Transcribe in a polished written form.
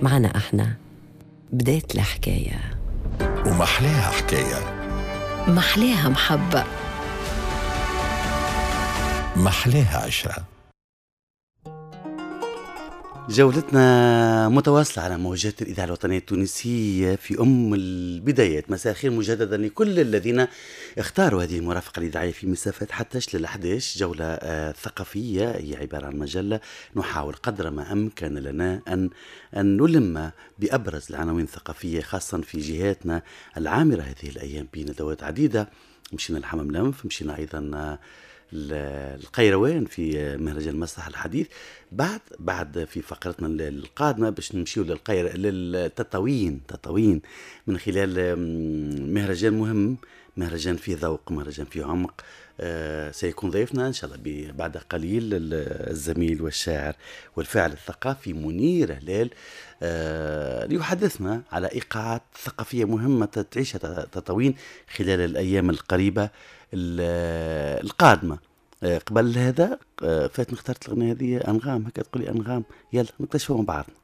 معنا احنا بداية الحكاية ومحلاها حكاية، محلاها محبة، محلاها عشرة. جولتنا متواصلة على موجات الإذاعة الوطنية التونسية في البدايات. مساء الخير مجددا لكل الذين اختاروا هذه المرافقة الإذاعية في مسافة حتى لل11. جولة ثقافية هي عبارة عن مجلة نحاول قدر ما أمكن لنا أن نلم بأبرز العناوين الثقافية، خاصة في جهاتنا العامرة هذه الأيام بندوات عديدة. مشينا الحمام لنف، مشينا أيضا القيروان في مهرجان المسرح الحديث. بعد في فقرتنا القادمة باش نمشيو للتطاوين من خلال مهرجان مهم، مهرجان فيه ذوق، مهرجان فيه عمق. سيكون ضيفنا إن شاء الله بعد قليل الزميل والشاعر والفاعل الثقافي منير هلال، ليحدثنا على إيقاعات ثقافية مهمة تعيشها تطاوين خلال الأيام القريبة القادمة. قبل هذا فاتني اخترت الأغنية هذه أنغام، هكا تقولي أنغام، يلا نكتشفوا مع بعضنا.